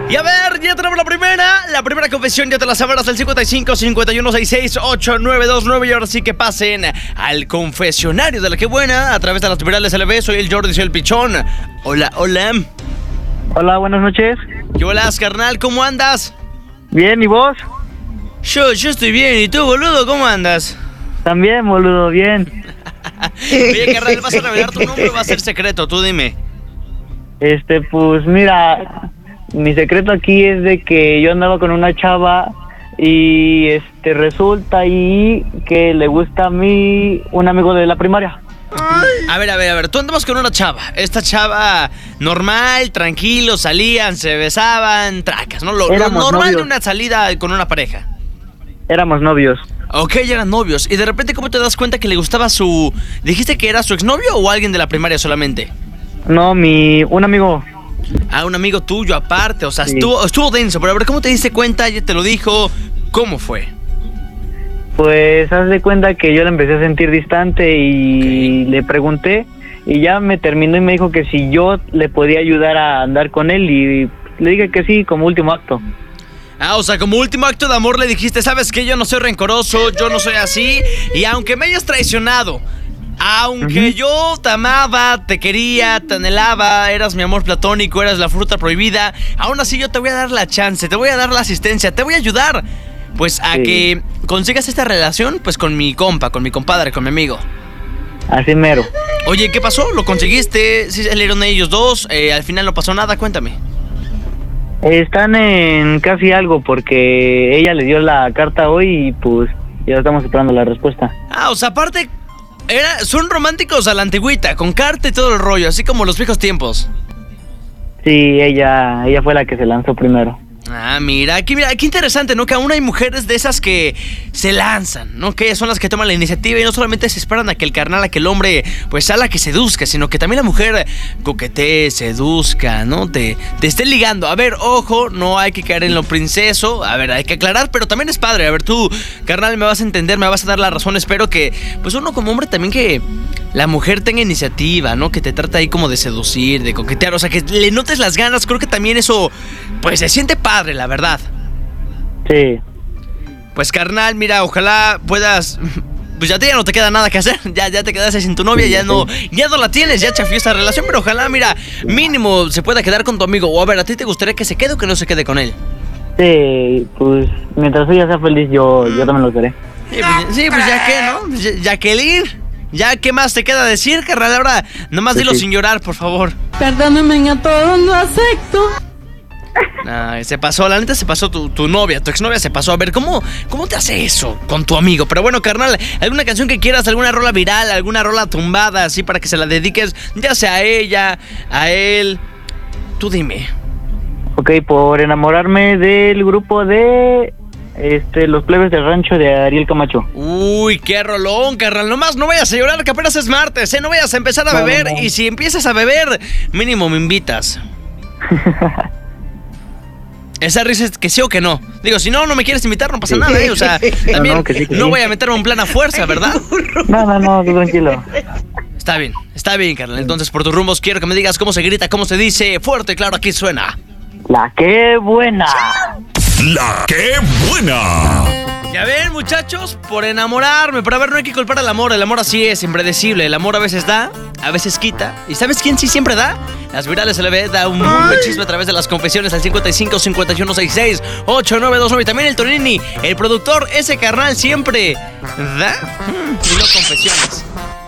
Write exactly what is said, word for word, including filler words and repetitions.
Y a ver, ya tenemos la primera. La primera confesión ya te la sabrás al cincuenta y cinco, cincuenta y uno, sesenta y seis, ochenta y nueve veintinueve. Y ahora sí que pasen al confesionario de la que buena a través de las virales L B. Soy el Jordi, soy el Pichón. Hola, hola. Hola, buenas noches. ¿Qué hola, carnal? ¿Cómo andas? Bien, ¿y vos? Yo, yo estoy bien. ¿Y tú, boludo? ¿Cómo andas? También, boludo, bien. Oye, carnal, ¿vas a revelar tu nombre o va a ser secreto? Tú dime. Este, pues mira, mi secreto aquí es de que yo andaba con una chava y este resulta ahí que le gusta a mí un amigo de la primaria. A ver, a ver, a ver, tú andabas con una chava. Esta chava normal, tranquilo, salían, se besaban, tracas, ¿no? Lo, lo normal novios. De una salida con una pareja. Éramos novios. Ok, ya eran novios. Y de repente, ¿cómo te das cuenta que le gustaba su... ¿Dijiste que era su exnovio o alguien de la primaria solamente? No, mi... un amigo. Ah, un amigo tuyo aparte, o sea, Sí. estuvo, estuvo denso. Pero a ver, ¿cómo te diste cuenta? ¿Ya te lo dijo? ¿Cómo fue? Pues haz de cuenta que yo la empecé a sentir distante y le pregunté y ya me terminó y me dijo que si yo le podía ayudar a andar con él y le dije que sí, como último acto. Ah, o sea, como último acto de amor le dijiste, ¿sabes qué? Yo no soy rencoroso, yo no soy así. Y aunque me hayas traicionado, aunque uh-huh. yo te amaba, te quería, te anhelaba, eras mi amor platónico, eras la fruta prohibida, aún así yo te voy a dar la chance, te voy a dar la asistencia, te voy a ayudar. Pues a sí. que consigas esta relación, pues con mi compa, con mi compadre, con mi amigo. Así mero. Oye, ¿qué pasó? ¿Lo conseguiste? ¿Sí salieron ellos dos? Eh, al final no pasó nada, cuéntame. Están en casi algo porque ella le dio la carta hoy y pues ya estamos esperando la respuesta. Ah, o sea, aparte, era, son románticos a la antigüita, con carta y todo el rollo, así como los viejos tiempos. Sí, ella, ella fue la que se lanzó primero. Ah, mira, aquí, mira, qué interesante, ¿no? Que aún hay mujeres de esas que se lanzan, ¿no? Que son las que toman la iniciativa y no solamente se esperan a que el carnal, a que el hombre, pues, sea la que seduzca, sino que también la mujer coquetee, seduzca, ¿no? Te, te esté ligando. A ver, ojo, no hay que caer en lo princeso. A ver, hay que aclarar, pero también es padre. A ver, tú, carnal, me vas a entender, me vas a dar la razón. Espero que, pues, uno como hombre también que la mujer tenga iniciativa, ¿no? Que te trata ahí como de seducir, de coquetear, o sea, que le notes las ganas. Creo que también eso, pues, se siente padre, la verdad. Sí. Pues, carnal, mira, ojalá puedas... Pues ya, te, ya no te queda nada que hacer. Ya, ya te quedaste sin tu novia, ya no, ya no la tienes, ya chafió esta relación. Pero ojalá, mira, mínimo se pueda quedar con tu amigo. O a ver, ¿a ti te gustaría que se quede o que no se quede con él? Sí, pues mientras ella sea feliz, yo, yo también lo seré. Sí, pues, sí, pues ya que, ¿no? Ya, Jacqueline, ya, ¿qué más te queda decir, carnal? Ahora, nomás dilo sí. sin llorar, por favor. Perdónenme a todos, no acepto. Nah, se pasó, la neta se pasó tu, tu novia, tu exnovia se pasó. A ver, ¿cómo, ¿cómo te hace eso con tu amigo? Pero bueno, carnal, ¿alguna canción que quieras, alguna rola viral, alguna rola tumbada, así para que se la dediques, ya sea a ella, a él? Tú dime. Ok, por enamorarme del grupo de... Este, los plebes del rancho de Ariel Camacho. Uy, qué rolón, carnal. Nomás no vayas a llorar, que apenas es martes, ¿eh? No vayas a empezar a no, beber. No. Y si empiezas a beber, mínimo me invitas. Esa risa es que sí o que no. Digo, si no, no me quieres invitar, no pasa sí. nada, ¿eh? O sea, también no, no, que sí, que no sí. voy a meterme un plan a fuerza, ¿verdad? No, no, no, tú tranquilo. Está bien, está bien, carnal. Entonces, por tus rumbos, quiero que me digas cómo se grita, cómo se dice. Fuerte, claro, aquí suena. La que buena. La que buena. Ya ven, muchachos, por enamorarme. Pero a ver, no hay que culpar al amor. El amor así es, impredecible. El amor a veces da, a veces quita. ¿Y sabes quién sí siempre da? Las virales L B da un muy buen chisme a través de las confesiones al cincuenta y cinco, cincuenta y uno, sesenta y seis, ochenta y nueve veintinueve. Y también el Tonini, el productor, ese carnal siempre da. Y no confesiones.